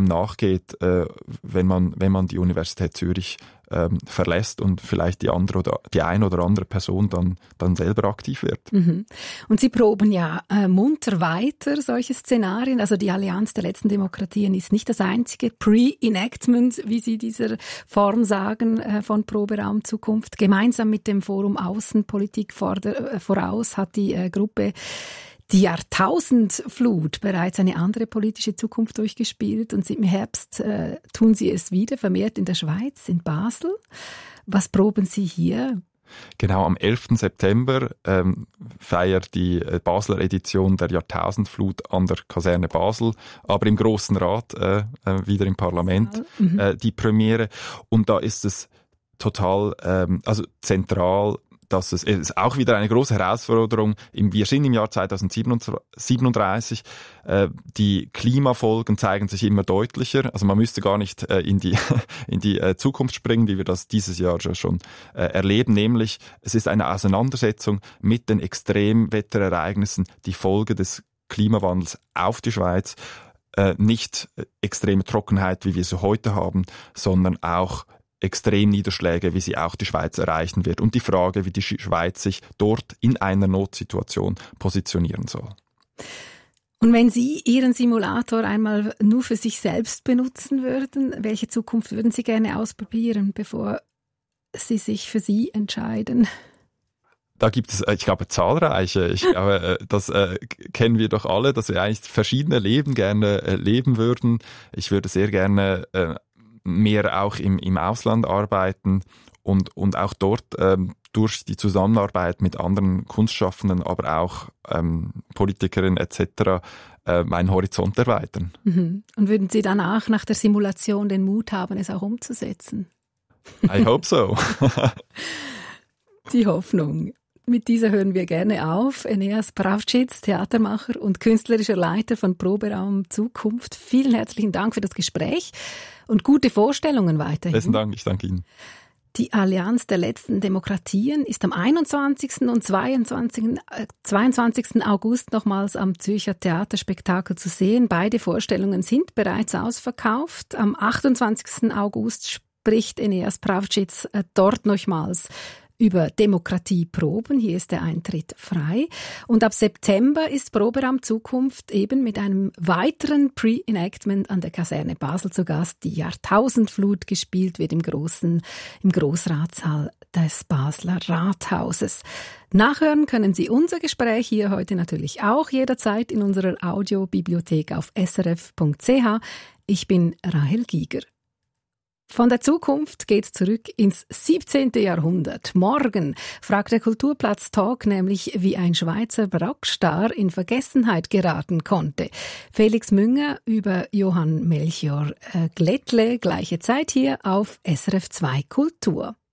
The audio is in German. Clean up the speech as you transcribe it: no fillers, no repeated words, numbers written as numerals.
nachgeht, wenn man die Universität Zürich verlässt und vielleicht die eine oder andere Person dann selber aktiv wird. Mhm. Und Sie proben ja munter weiter solche Szenarien. Also die Allianz der letzten Demokratien ist nicht das einzige Pre-Enactment, wie Sie dieser Form sagen, von Proberaum Zukunft. Gemeinsam mit dem Forum Außenpolitik voraus hat die Gruppe die Jahrtausendflut bereits eine andere politische Zukunft durchgespielt und im Herbst tun Sie es wieder, vermehrt in der Schweiz, in Basel. Was proben Sie hier? Genau, am 11. September feiert die Basler Edition der Jahrtausendflut an der Kaserne Basel, aber im Grossen Rat, wieder im Parlament, die Premiere. Und da ist es total, zentral, dass es ist auch wieder eine große Herausforderung. Wir sind im Jahr 2037. Die Klimafolgen zeigen sich immer deutlicher. Also man müsste gar nicht in die Zukunft springen, wie wir das dieses Jahr schon erleben. Nämlich, es ist eine Auseinandersetzung mit den Extremwetterereignissen, die Folge des Klimawandels auf die Schweiz. Nicht extreme Trockenheit, wie wir sie heute haben, sondern auch Extremniederschläge, wie sie auch die Schweiz erreichen wird und die Frage, wie die Schweiz sich dort in einer Notsituation positionieren soll. Und wenn Sie Ihren Simulator einmal nur für sich selbst benutzen würden, welche Zukunft würden Sie gerne ausprobieren, bevor Sie sich für Sie entscheiden? Da gibt es, ich glaube, zahlreiche. Ich glaube, das kennen wir doch alle, dass wir eigentlich verschiedene Leben gerne leben würden. Ich würde sehr gerne mehr auch im Ausland arbeiten und auch dort durch die Zusammenarbeit mit anderen Kunstschaffenden, aber auch Politikerinnen etc. Meinen Horizont erweitern. Mhm. Und würden Sie danach nach der Simulation den Mut haben, es auch umzusetzen? I hope so. Die Hoffnung. Mit dieser hören wir gerne auf. Eneas Pravcic, Theatermacher und künstlerischer Leiter von Proberaum Zukunft. Vielen herzlichen Dank für das Gespräch und gute Vorstellungen weiterhin. Besten Dank, ich danke Ihnen. Die Allianz der letzten Demokratien ist am 21. und 22. August nochmals am Zürcher Theaterspektakel zu sehen. Beide Vorstellungen sind bereits ausverkauft. Am 28. August spricht Eneas Pravcic dort nochmals über Demokratieproben. Hier ist der Eintritt frei. Und ab September ist Proberaum Zukunft eben mit einem weiteren Pre-Enactment an der Kaserne Basel zu Gast. Die Jahrtausendflut gespielt wird im Grossratssaal des Basler Rathauses. Nachhören können Sie unser Gespräch hier heute natürlich auch jederzeit in unserer Audiobibliothek auf srf.ch. Ich bin Rahel Giger. Von der Zukunft geht's zurück ins 17. Jahrhundert. Morgen fragt der Kulturplatz Talk nämlich, wie ein Schweizer Barockstar in Vergessenheit geraten konnte. Felix Münger über Johann Melchior Glättle, gleiche Zeit hier auf SRF 2 Kultur.